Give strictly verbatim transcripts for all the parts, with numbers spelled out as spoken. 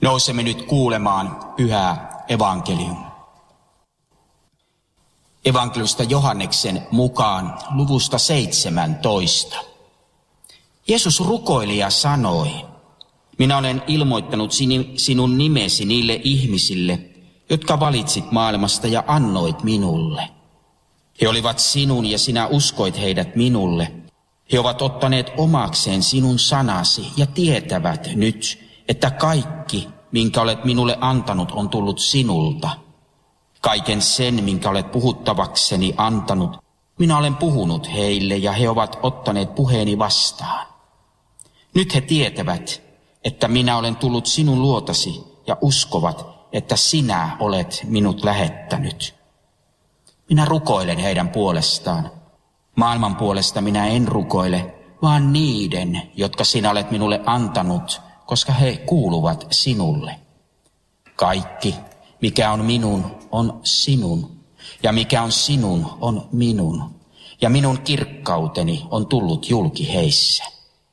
Nousemme nyt kuulemaan pyhää evankeliumia. Evankeliumista Johanneksen mukaan luvusta seitsemäntoista. Jeesus rukoili ja sanoi, minä olen ilmoittanut sinun nimesi niille ihmisille, jotka valitsit maailmasta ja annoit minulle. He olivat sinun ja sinä uskoit heidät minulle. He ovat ottaneet omakseen sinun sanasi ja tietävät nyt, että kaikki, minkä olet minulle antanut, on tullut sinulta. Kaiken sen, minkä olet puhuttavakseni antanut, minä olen puhunut heille ja he ovat ottaneet puheeni vastaan. Nyt he tietävät, että minä olen tullut sinun luotasi ja uskovat, että sinä olet minut lähettänyt. Minä rukoilen heidän puolestaan. Maailman puolesta minä en rukoile, vaan niiden, jotka sinä olet minulle antanut, koska he kuuluvat sinulle. Kaikki, mikä on minun, on sinun, ja mikä on sinun, on minun, ja minun kirkkauteni on tullut julki heissä.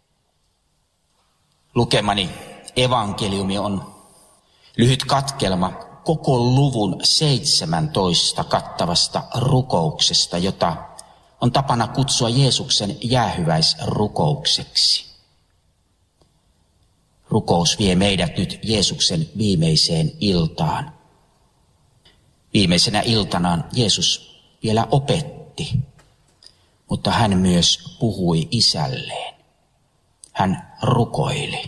Lukemani evankeliumi on lyhyt katkelma koko luvun seitsemäntoista kattavasta rukouksesta, jota on tapana kutsua Jeesuksen jäähyväisrukoukseksi. Rukous vie meidät nyt Jeesuksen viimeiseen iltaan. Viimeisenä iltanaan Jeesus vielä opetti, mutta hän myös puhui isälleen. Hän rukoili.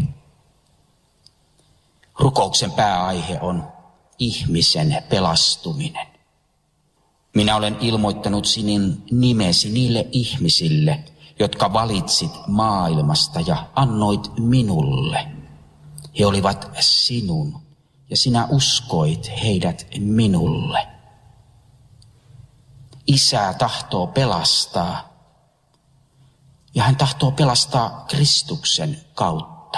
Rukouksen pääaihe on ihmisen pelastuminen. Minä olen ilmoittanut sinun nimesi niille ihmisille, jotka valitsit maailmasta ja annoit minulle. He olivat sinun ja sinä uskoit heidät minulle. Isä tahtoo pelastaa ja hän tahtoo pelastaa Kristuksen kautta.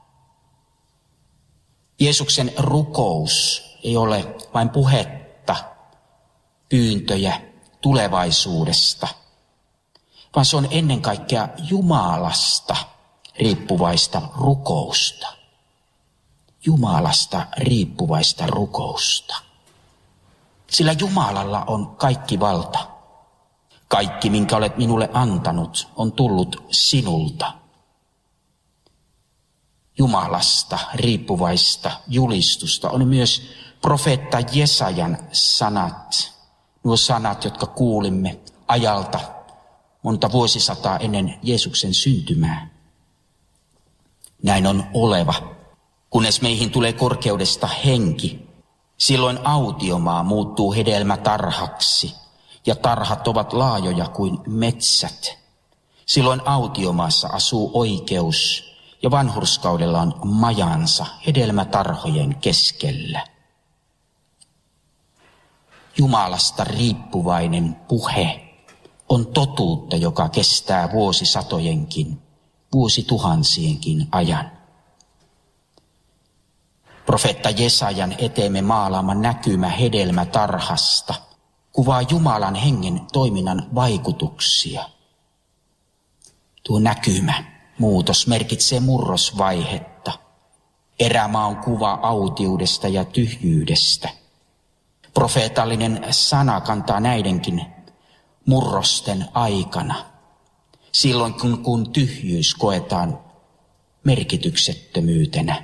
Jeesuksen rukous ei ole vain puhetta, pyyntöjä tulevaisuudesta, vaan se on ennen kaikkea Jumalasta riippuvaista rukousta. Jumalasta riippuvaista rukousta. Sillä Jumalalla on kaikki valta. Kaikki, minkä olet minulle antanut, on tullut sinulta. Jumalasta riippuvaista julistusta on myös profeetta Jesajan sanat. Nuo sanat, jotka kuulimme ajalta monta vuosisataa ennen Jeesuksen syntymää. Näin on oleva, kunnes meihin tulee korkeudesta henki. Silloin autiomaa muuttuu hedelmätarhaksi ja tarhat ovat laajoja kuin metsät. Silloin autiomaassa asuu oikeus ja vanhurskaudella on majansa hedelmätarhojen keskellä. Jumalasta riippuvainen puhe on totuutta, joka kestää vuosisatojenkin, vuosituhansienkin ajan. Profeetta Jesajan eteemme maalaama näkymä hedelmätarhasta kuvaa Jumalan hengen toiminnan vaikutuksia. Tuo näkymä, muutos merkitsee murrosvaihetta. Erämaa on kuva autiudesta ja tyhjyydestä. Profeetallinen sana kantaa näidenkin murrosten aikana, silloin kun, kun tyhjyys koetaan merkityksettömyytenä.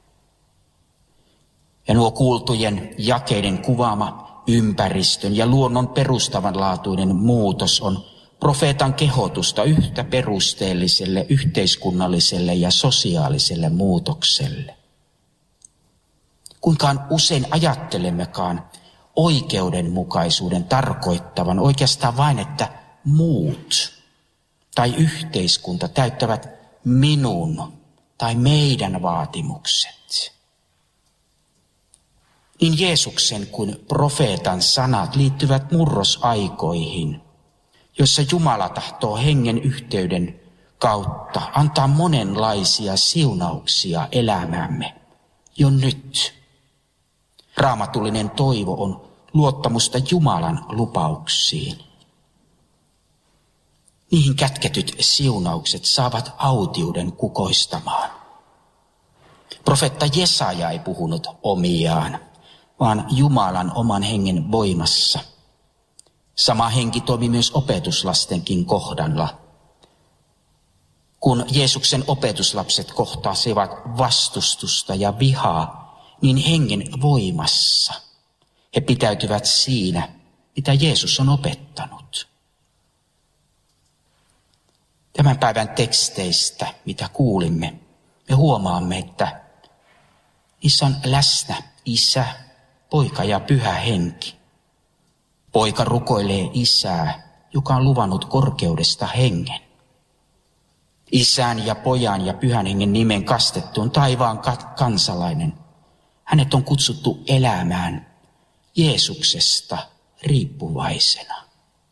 Ja nuo kuultujen jakeiden kuvaama ympäristön ja luonnon perustavanlaatuinen muutos on profeetan kehotusta yhtä perusteelliselle, yhteiskunnalliselle ja sosiaaliselle muutokselle. Kuinkaan usein ajattelemmekaan oikeudenmukaisuuden tarkoittavan oikeastaan vain, että muut tai yhteiskunta täyttävät minun tai meidän vaatimukset. Niin Jeesuksen kuin profeetan sanat liittyvät murrosaikoihin, joissa Jumala tahtoo hengen yhteyden kautta antaa monenlaisia siunauksia elämäämme jo nyt. Raamatullinen toivo on luottamusta Jumalan lupauksiin. Niihin kätketyt siunaukset saavat autiuden kukoistamaan. Profeetta Jesaja ei puhunut omiaan, vaan Jumalan oman hengen voimassa. Sama henki toimi myös opetuslastenkin kohdalla. Kun Jeesuksen opetuslapset kohtasivat vastustusta ja vihaa, niin hengen voimassa he pitäytyvät siinä, mitä Jeesus on opettanut. Tämän päivän teksteistä, mitä kuulimme, me huomaamme, että niissä on läsnä Isä, Poika ja Pyhä Henki. Poika rukoilee Isää, joka on luvannut korkeudesta hengen. Isän ja Pojan ja Pyhän Hengen nimen kastettu on taivaan kansalainen. Hänet on kutsuttu elämään Jeesuksesta riippuvaisena.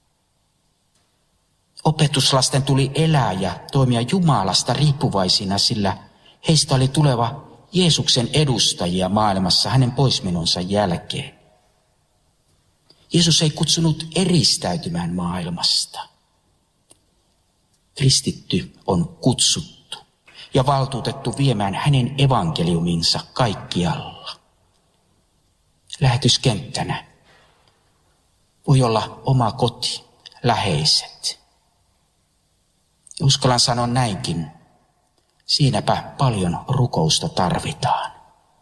Opetuslasten tuli elää ja toimia Jumalasta riippuvaisina, sillä heistä oli tuleva Jeesuksen edustajia maailmassa hänen poismenonsa jälkeen. Jeesus ei kutsunut eristäytymään maailmasta. Kristitty on kutsuttu ja valtuutettu viemään hänen evankeliuminsa kaikkialla. Lähetyskenttänä voi olla oma koti, läheiset. Ja uskallan sanoa näinkin, siinäpä paljon rukousta tarvitaan.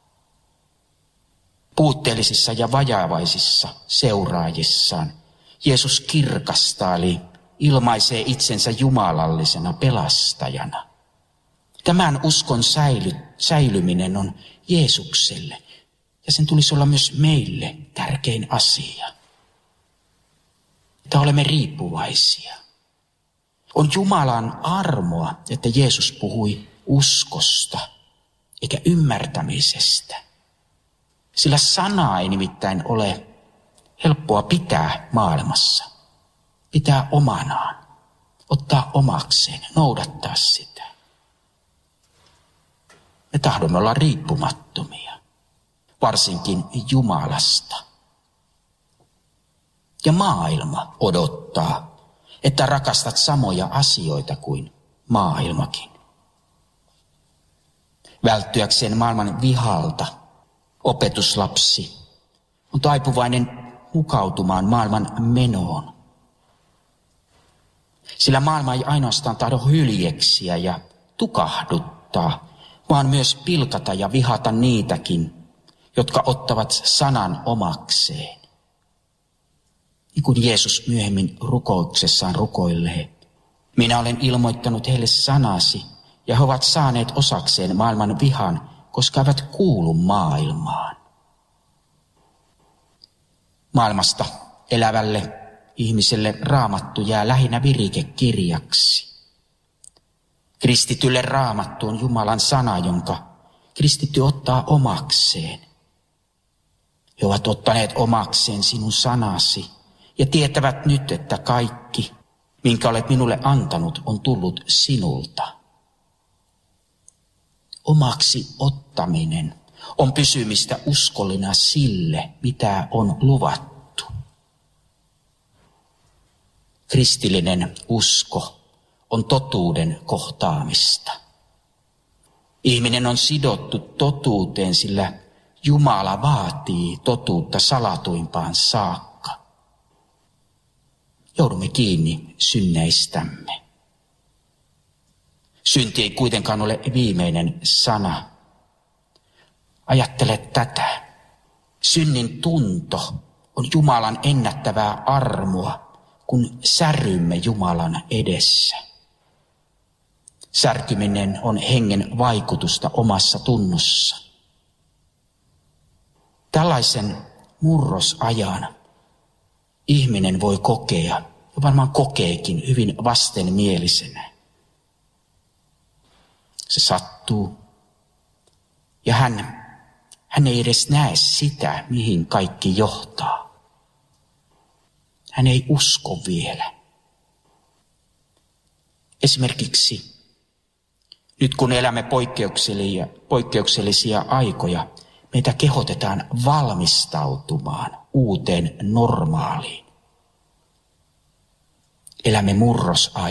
Puutteellisissa ja vajaavaisissa seuraajissaan Jeesus kirkastaa, eli ilmaisee itsensä jumalallisena pelastajana. Tämän uskon säily, säilyminen on Jeesukselle ja sen tulisi olla myös meille tärkein asia. Että olemme riippuvaisia. On Jumalan armoa, että Jeesus puhui uskosta eikä ymmärtämisestä. Sillä sanaa ei nimittäin ole helppoa pitää maailmassa. Pitää omanaan, ottaa omakseen, noudattaa sitä. Me tahdomme olla riippumattomia, varsinkin Jumalasta. Ja maailma odottaa, että rakastat samoja asioita kuin maailmakin. Välttyäkseen maailman vihalta opetuslapsi on taipuvainen mukautumaan maailman menoon. Sillä maailma ei ainoastaan tahdo hyljeksiä ja tukahduttaa, vaan myös pilkata ja vihata niitäkin, jotka ottavat sanan omakseen. Niin kuin Jeesus myöhemmin rukouksessaan rukoilee. Minä olen ilmoittanut heille sanasi, ja he ovat saaneet osakseen maailman vihan, koska eivät kuulu maailmaan. Maailmasta elävälle ihmiselle Raamattu jää lähinnä virikekirjaksi. Kristitylle Raamattu on Jumalan sana, jonka kristitty ottaa omakseen. He ovat ottaneet omakseen sinun sanasi ja tietävät nyt, että kaikki, minkä olet minulle antanut, on tullut sinulta. Omaksi ottaminen on pysymistä uskollina sille, mitä on luvattu. Kristillinen usko on totuuden kohtaamista. Ihminen on sidottu totuuteen, sillä Jumala vaatii totuutta salatuimpaan saakka. Joudumme kiinni synneistämme. Synti ei kuitenkaan ole viimeinen sana. Ajattele tätä. Synnin tunto on Jumalan ennättävää armoa, kun särrymme Jumalan edessä. Särkyminen on hengen vaikutusta omassa tunnossa. Tällaisen murrosajan ihminen voi kokea, ja varmaan kokeekin hyvin vastenmielisenä. Se sattuu, ja hän, hän ei edes näe sitä, mihin kaikki johtaa. Hän ei usko vielä. Esimerkiksi nyt kun elämme poikkeuksellisia, poikkeuksellisia aikoja, meitä kehotetaan valmistautumaan uuteen normaaliin. Elämme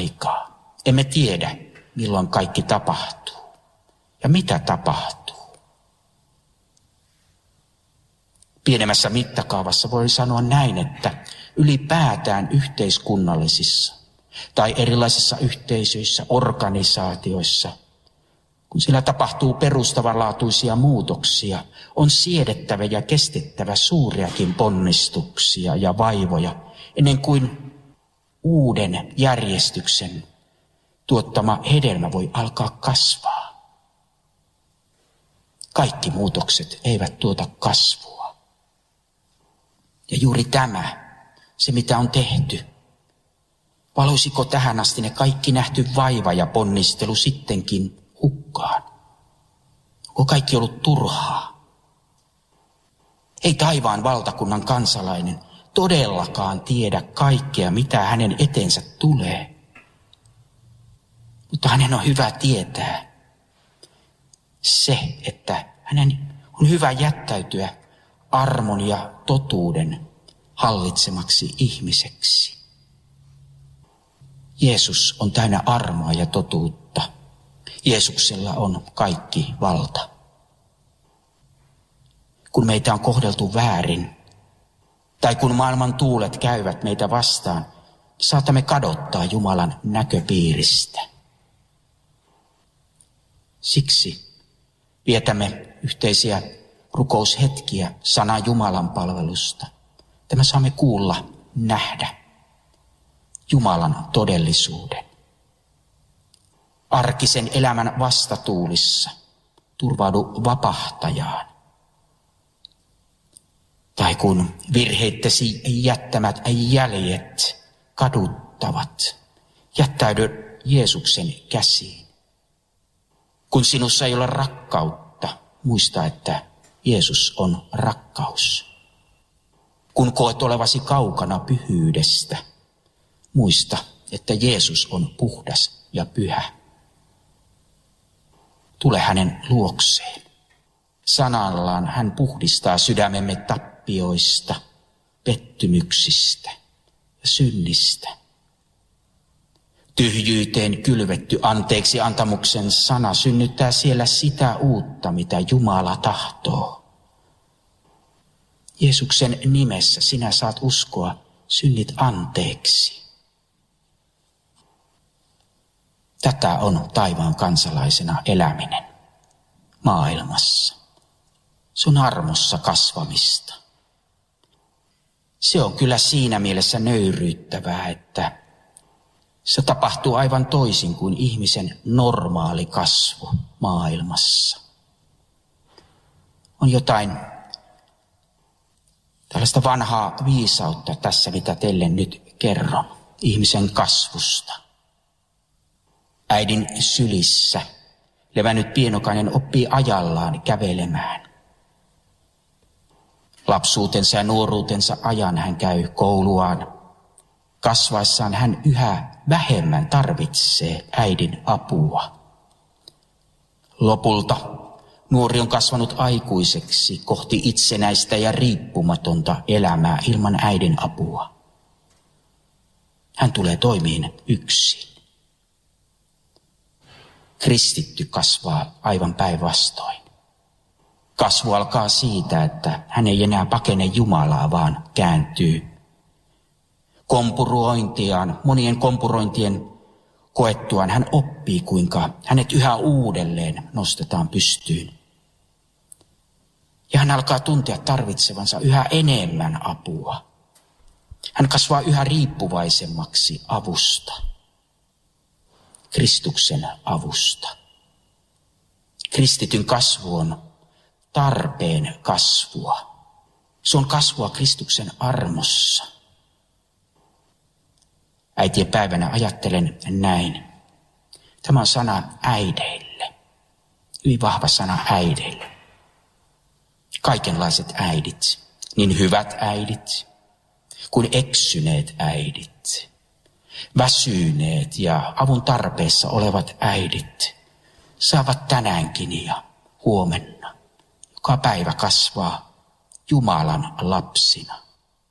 murrosaikaa. Emme tiedä, milloin kaikki tapahtuu ja mitä tapahtuu. Pienemmässä mittakaavassa voi sanoa näin, että ylipäätään yhteiskunnallisissa tai erilaisissa yhteisöissä, organisaatioissa, kun siellä tapahtuu perustavanlaatuisia muutoksia, on siedettävä ja kestettävä suuriakin ponnistuksia ja vaivoja, ennen kuin uuden järjestyksen tuottama hedelmä voi alkaa kasvaa. Kaikki muutokset eivät tuota kasvua. Ja juuri tämä, se mitä on tehty, valoisiko tähän asti ne kaikki nähty vaiva ja ponnistelu sittenkin hukkaan? Onko kaikki ollut turhaa? Ei taivaan valtakunnan kansalainen todellakaan tiedä kaikkea, mitä hänen eteensä tulee. Mutta hänen on hyvä tietää se, että hänen on hyvä jättäytyä armon ja totuuden hallitsemaksi ihmiseksi. Jeesus on täynnä armoa ja totuutta. Jeesuksella on kaikki valta. Kun meitä on kohdeltu väärin, tai kun maailman tuulet käyvät meitä vastaan, saatamme kadottaa Jumalan näköpiiristä. Siksi vietämme yhteisiä rukoushetkiä sanan Jumalan palvelusta. Tämä saamme kuulla, nähdä Jumalan todellisuuden. Arkisen elämän vastatuulissa turvaudu vapahtajaan. Tai kun virheittesi jättämät jäljet kaduttavat, jättäydy Jeesuksen käsiin. Kun sinussa ei ole rakkautta, muista, että Jeesus on rakkaus. Kun koet olevasi kaukana pyhyydestä, muista, että Jeesus on puhdas ja pyhä. Tule hänen luokseen. Sanallaan hän puhdistaa sydämemme tappioista, pettymyksistä ja synnistä. Tyhjyyteen kylvetty anteeksi antamuksen sana synnyttää siellä sitä uutta, mitä Jumala tahtoo. Jeesuksen nimessä sinä saat uskoa synnit anteeksi. Tätä on taivaan kansalaisena eläminen maailmassa. Se on armossa kasvamista. Se on kyllä siinä mielessä nöyryyttävää, että se tapahtuu aivan toisin kuin ihmisen normaali kasvu maailmassa. On jotain tällaista vanhaa viisautta tässä, mitä teille nyt kerron, ihmisen kasvusta. Äidin sylissä levännyt pienokainen oppii ajallaan kävelemään. Lapsuutensa ja nuoruutensa ajan hän käy kouluaan. Kasvaessaan hän yhä vähemmän tarvitsee äidin apua. Lopulta nuori on kasvanut aikuiseksi kohti itsenäistä ja riippumatonta elämää ilman äidin apua. Hän tulee toimiin yksin. Kristitty kasvaa aivan päinvastoin. Kasvu alkaa siitä, että hän ei enää pakene Jumalaa, vaan kääntyy kompurointiaan, monien kompurointien koettuaan hän oppii, kuinka hänet yhä uudelleen nostetaan pystyyn. Ja hän alkaa tuntea tarvitsevansa yhä enemmän apua. Hän kasvaa yhä riippuvaisemmaksi avusta, Kristuksen avusta. Kristityn kasvu on tarpeen kasvua. Se on kasvua Kristuksen armossa. Äitien päivänä ajattelen näin. Tämä on sana äideille. Hyvin vahva sana äideille. Kaikenlaiset äidit, niin hyvät äidit kuin eksyneet äidit. Väsyneet ja avun tarpeessa olevat äidit saavat tänäänkin ja huomenna joka päivä kasvaa Jumalan lapsina.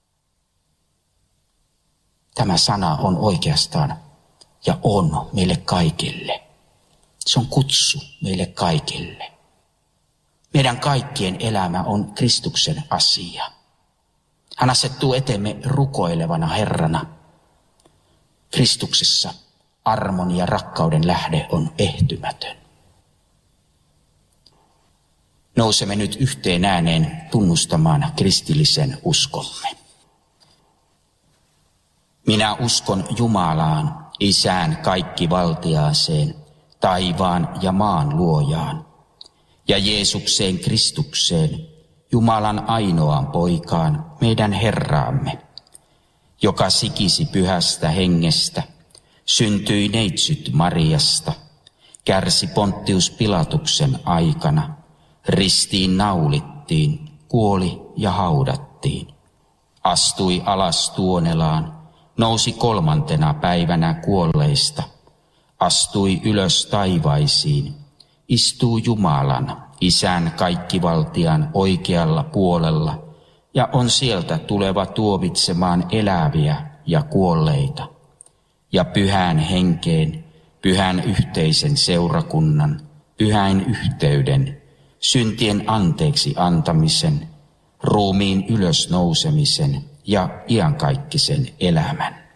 Tämä sana on oikeastaan ja on meille kaikille. Se on kutsu meille kaikille. Meidän kaikkien elämä on Kristuksen asia. Hän asettuu eteemme rukoilevana Herrana. Kristuksessa armon ja rakkauden lähde on ehtymätön. Nousemme nyt yhteen ääneen tunnustamaan kristillisen uskomme. Minä uskon Jumalaan, Isään kaikkivaltiaaseen, taivaan ja maan luojaan, ja Jeesukseen Kristukseen, Jumalan ainoaan poikaan, meidän Herraamme, joka sikisi pyhästä hengestä, syntyi neitsyt Mariasta, kärsi Ponttius Pilatuksen aikana, ristiin naulittiin, kuoli ja haudattiin, astui alas tuonelaan, nousi kolmantena päivänä kuolleista, astui ylös taivaisiin, istuu Jumalan, Isän kaikkivaltian oikealla puolella ja on sieltä tuleva tuomitsemaan eläviä ja kuolleita. Ja pyhän henkeen, pyhän yhteisen seurakunnan, pyhän yhteyden, syntien anteeksi antamisen, ruumiin ylösnousemisen ja iankaikkisen elämän.